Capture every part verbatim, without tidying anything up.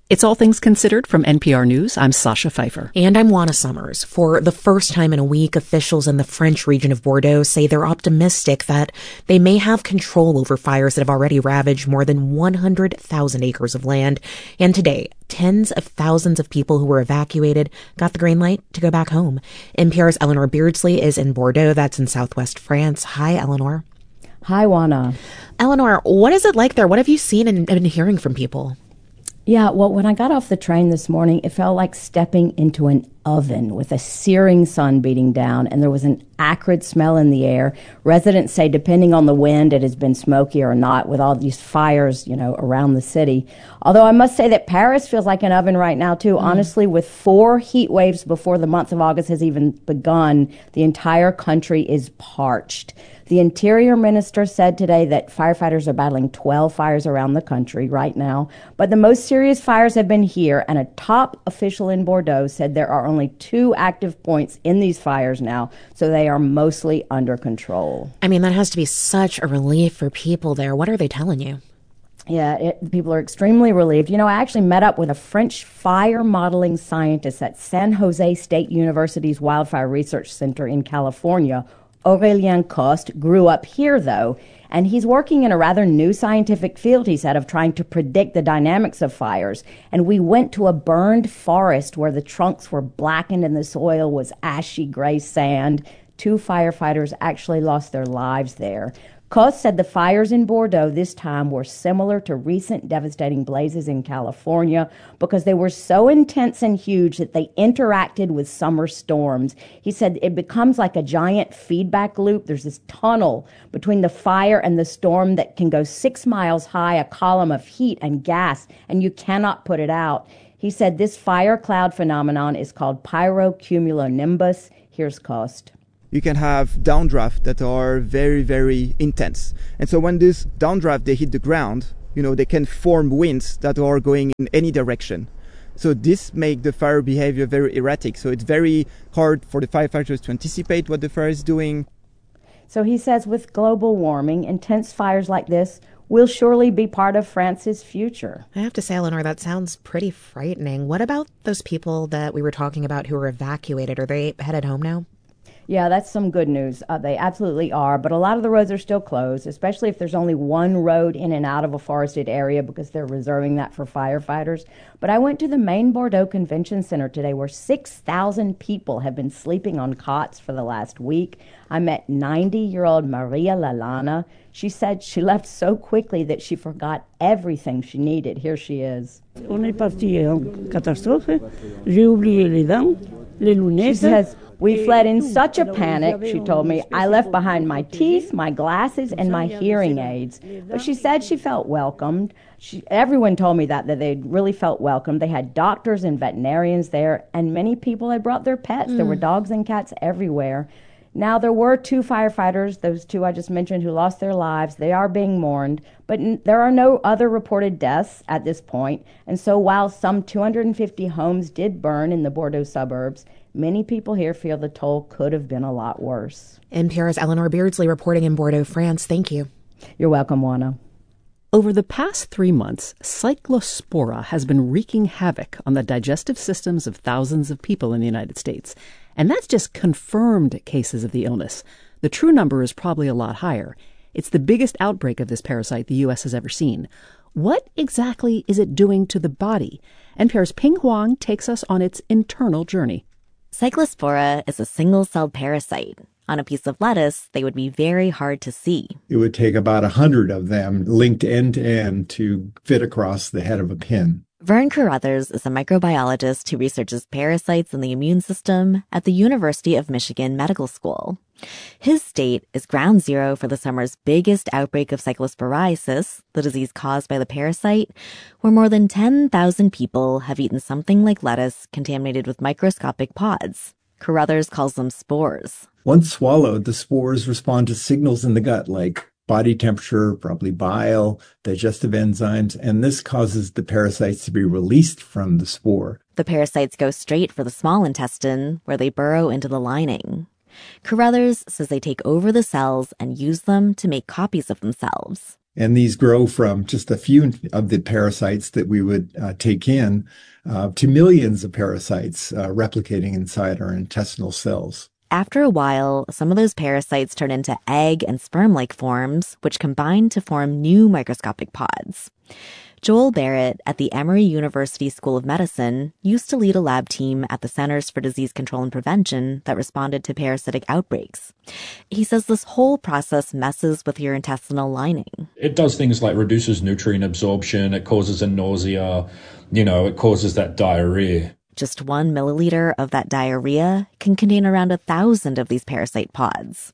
It's All Things Considered from N P R News. I'm Sasha Pfeiffer. And I'm Juana Summers. For the first time in a week, officials in the French region of Bordeaux say they're optimistic that they may have control over fires that have already ravaged more than one hundred thousand acres of land. And today, tens of thousands of people who were evacuated got the green light to go back home. N P R's Eleanor Beardsley is in Bordeaux. That's in southwest France. Hi, Eleanor. Hi, Juana. Eleanor, what is it like there? What have you seen and been hearing from people? Yeah, well, when I got off the train this morning, it felt like stepping into an oven with a searing sun beating down, and there was an acrid smell in the air. Residents say, depending on the wind, it has been smoky or not with all these fires, you know, around the city. Although I must say that Paris feels like an oven right now, too. Mm. Honestly, with four heat waves before the month of August has even begun, the entire country is parched. The Interior Minister said today that firefighters are battling twelve fires around the country right now, but the most serious fires have been here, and a top official in Bordeaux said there are only two active points in these fires now, so they are mostly under control. I mean, that has to be such a relief for people there. What are they telling you? Yeah, it, people are extremely relieved. You know, I actually met up with a French fire modeling scientist at San Jose State University's Wildfire Research Center in California. Aurélien Coste grew up here, though, and he's working in a rather new scientific field, he said, of trying to predict the dynamics of fires. And we went to a burned forest where the trunks were blackened and the soil was ashy gray sand. Two firefighters actually lost their lives there. Coste said the fires in Bordeaux this time were similar to recent devastating blazes in California because they were so intense and huge that they interacted with summer storms. He said it becomes like a giant feedback loop. There's this tunnel between the fire and the storm that can go six miles high, a column of heat and gas, and you cannot put it out. He said this fire cloud phenomenon is called pyrocumulonimbus. Here's Coste. You can have downdrafts that are very, very intense. And so when this downdraft, they hit the ground, you know, they can form winds that are going in any direction. So this makes the fire behavior very erratic. So it's very hard for the firefighters to anticipate what the fire is doing. So he says with global warming, intense fires like this will surely be part of France's future. I have to say, Eleanor, that sounds pretty frightening. What about those people that we were talking about who were evacuated? Are they headed home now? Yeah, that's some good news. Uh, they absolutely are. But a lot of the roads are still closed, especially if there's only one road in and out of a forested area because they're reserving that for firefighters. But I went to the main Bordeaux Convention Center today where six thousand people have been sleeping on cots for the last week. I met ninety-year-old Maria Lalana. She said she left so quickly that she forgot everything she needed. Here she is. On est parti en catastrophe. J'ai oublié les dents, les lunettes. She says, we fled in such a panic, she told me. I left behind my teeth, my glasses, and my hearing aids. But she said she felt welcomed. She, everyone told me that, that they really felt welcomed. They had doctors and veterinarians there, and many people had brought their pets. Mm. There were dogs and cats everywhere. Now, there were two firefighters, those two I just mentioned, who lost their lives. They are being mourned, but n- there are no other reported deaths at this point. And so while some two hundred fifty homes did burn in the Bordeaux suburbs, many people here feel the toll could have been a lot worse. N P R's Eleanor Beardsley reporting in Bordeaux, France. Thank you. You're welcome, Juana. Over the past three months, Cyclospora has been wreaking havoc on the digestive systems of thousands of people in the United States. And that's just confirmed cases of the illness. The true number is probably a lot higher. It's the biggest outbreak of this parasite the U S has ever seen. What exactly is it doing to the body? N P R's Ping Huang takes us on its internal journey. Cyclospora is a single-celled parasite. On a piece of lettuce, they would be very hard to see. It would take about a hundred of them linked end to end to fit across the head of a pin. Vern Carruthers is a microbiologist who researches parasites in the immune system at the University of Michigan Medical School. His state is ground zero for the summer's biggest outbreak of cyclosporiasis, the disease caused by the parasite, where more than ten thousand people have eaten something like lettuce contaminated with microscopic pods. Carruthers calls them spores. Once swallowed, the spores respond to signals in the gut like body temperature, probably bile, digestive enzymes, and this causes the parasites to be released from the spore. The parasites go straight for the small intestine, where they burrow into the lining. Carruthers says they take over the cells and use them to make copies of themselves. And these grow from just a few of the parasites that we would uh, take in uh, to millions of parasites uh, replicating inside our intestinal cells. After a while, some of those parasites turn into egg and sperm-like forms, which combine to form new microscopic pods. Joel Barrett at the Emory University School of Medicine used to lead a lab team at the Centers for Disease Control and Prevention that responded to parasitic outbreaks. He says this whole process messes with your intestinal lining. It does things like reduces nutrient absorption, it causes a nausea, you know, it causes that diarrhea. Just one milliliter of that diarrhea can contain around a thousand of these parasite pods.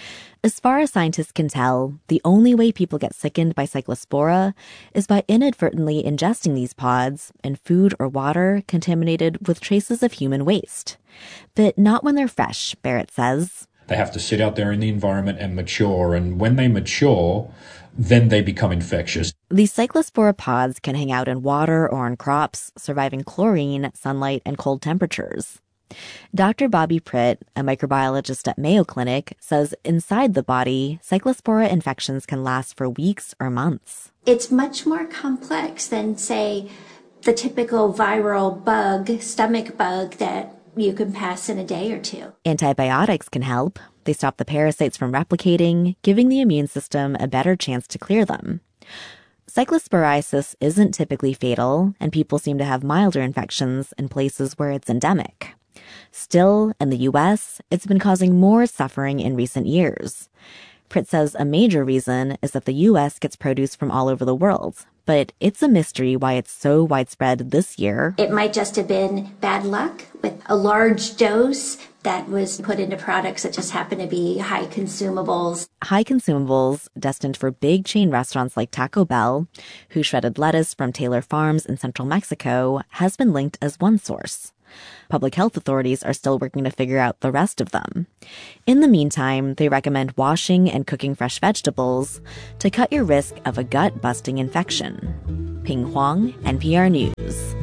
As far as scientists can tell, the only way people get sickened by Cyclospora is by inadvertently ingesting these pods in food or water contaminated with traces of human waste. But not when they're fresh, Barrett says. They have to sit out there in the environment and mature, and when they mature, then they become infectious. These Cyclospora pods can hang out in water or on crops, surviving chlorine, sunlight, and cold temperatures. Doctor Bobby Pritt, a microbiologist at Mayo Clinic, says inside the body, Cyclospora infections can last for weeks or months. It's much more complex than, say, the typical viral bug, stomach bug that you can pass in a day or two. Antibiotics can help. They stop the parasites from replicating, giving the immune system a better chance to clear them. Cyclosporiasis isn't typically fatal, and people seem to have milder infections in places where it's endemic. Still, in the U S, it's been causing more suffering in recent years. Pritt says a major reason is that the U S gets produce from all over the world, but it's a mystery why it's so widespread this year. It might just have been bad luck with a large dose that was put into products that just happen to be high consumables. High consumables destined for big chain restaurants like Taco Bell, whose shredded lettuce from Taylor Farms in central Mexico has been linked as one source. Public health authorities are still working to figure out the rest of them. In the meantime, they recommend washing and cooking fresh vegetables to cut your risk of a gut-busting infection. Ping Huang, N P R News.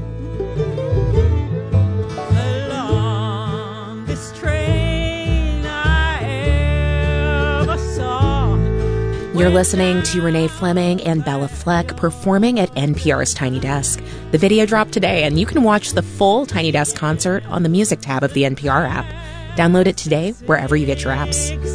You're listening to Renee Fleming and Bella Fleck performing at N P R's Tiny Desk. The video dropped today, and you can watch the full Tiny Desk concert on the music tab of the N P R app. Download it today wherever you get your apps.